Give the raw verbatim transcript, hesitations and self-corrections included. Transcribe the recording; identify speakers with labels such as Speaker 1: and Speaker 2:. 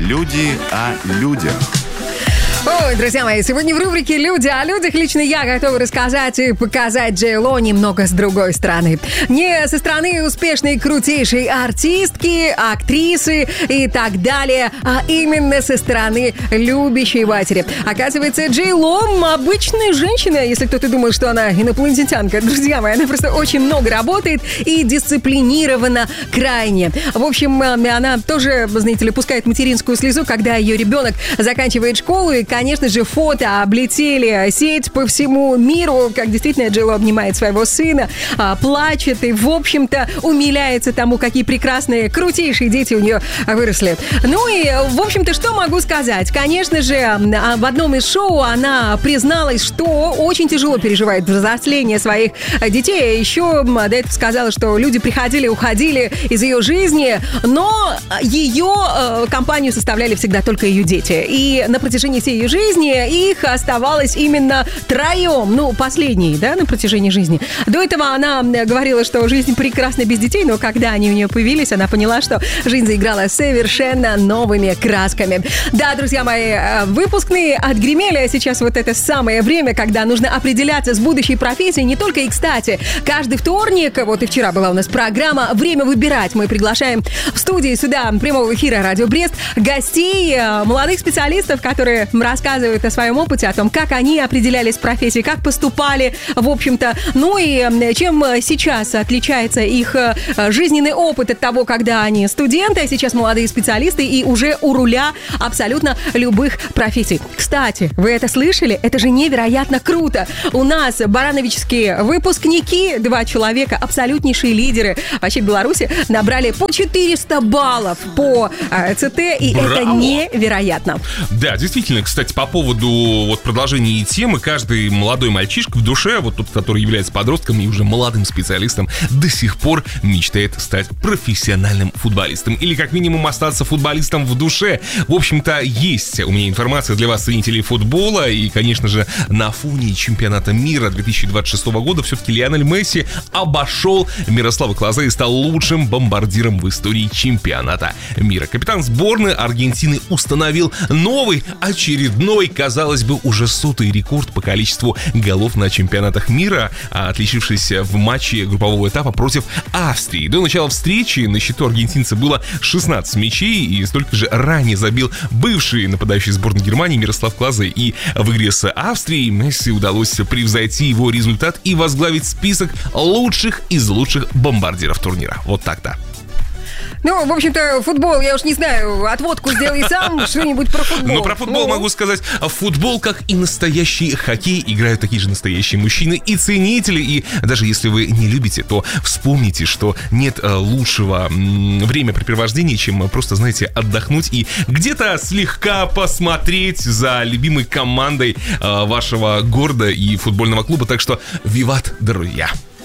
Speaker 1: Люди о людях.
Speaker 2: Ой, друзья мои, сегодня в рубрике «Люди о людях» лично я готова рассказать и показать Джей Ло немного с другой стороны. Не со стороны успешной, крутейшей артистки, актрисы и так далее, а именно со стороны любящей матери. Оказывается, Джей Ло обычная женщина, если кто-то думал, что она инопланетянка. Друзья мои, она просто очень много работает и дисциплинирована крайне. В общем, она тоже, знаете ли, пускает материнскую слезу, когда ее ребенок заканчивает школу, и, конечно же, фото облетели сеть по всему миру, как действительно Джей Ло обнимает своего сына, плачет и, в общем-то, умиляется тому, какие прекрасные, крутейшие дети у нее выросли. Ну и, в общем-то, что могу сказать? Конечно же, в одном из шоу она призналась, что очень тяжело переживает взросление своих детей. Еще до этого сказала, что люди приходили, уходили из ее жизни, но ее компанию составляли всегда только ее дети. И на протяжении всей ее жизни их оставалось именно троем, ну, последние, да, на протяжении жизни. До этого она говорила, что жизнь прекрасна без детей, но когда они у нее появились, она поняла, что жизнь заиграла совершенно новыми красками. Да, друзья мои, выпускные отгремели, а сейчас вот это самое время, когда нужно определяться с будущей профессией, не только и, кстати, каждый вторник, вот и вчера была у нас программа «Время выбирать». Мы приглашаем в студии сюда прямого эфира «Радио Брест» гостей, молодых специалистов, которые рассказывают о своем опыте, о том, как они определялись в профессии, как поступали, в общем-то. Ну и чем сейчас отличается их жизненный опыт от того, когда они студенты, а сейчас молодые специалисты и уже у руля абсолютно любых профессий. Кстати, вы это слышали? Это же невероятно круто. У нас барановические выпускники, два человека, абсолютнейшие лидеры вообще Беларуси, набрали по четыреста баллов по ЦТ, и Браво! Это невероятно.
Speaker 3: Да, действительно, кстати, по поводу вот продолжения темы, каждый молодой мальчишка в душе, вот тот, который является подростком и уже молодым специалистом, до сих пор мечтает стать профессиональным футболистом. Или как минимум остаться футболистом в душе. В общем-то, есть у меня информация для вас, ценителей футбола. И, конечно же, на фоне чемпионата мира две тысячи двадцать шестого года все-таки Лионель Месси обошел Мирослава Клозе и стал лучшим бомбардиром в истории чемпионата мира. Капитан сборной Аргентины установил новый очередной, казалось бы, уже сотый рекорд по количеству голов на чемпионатах мира, отличившись в матче группового этапа против Австрии. До начала встречи на счету аргентинца было шестнадцать мячей, и столько же ранее забил бывший нападающий сборной Германии Мирослав Клозе. И в игре с Австрией Месси удалось превзойти его результат и возглавить список лучших из лучших бомбардиров турнира. Вот так-то.
Speaker 2: Ну, в общем-то, футбол, я уж не знаю, отводку сделай сам, что-нибудь про футбол.
Speaker 3: Ну, про футбол ну. могу сказать. Футбол, как и настоящий хоккей, играют такие же настоящие мужчины и ценители. И даже если вы не любите, то вспомните, что нет лучшего времяпрепровождения, чем просто, знаете, отдохнуть и где-то слегка посмотреть за любимой командой вашего города и футбольного клуба. Так что виват, друзья!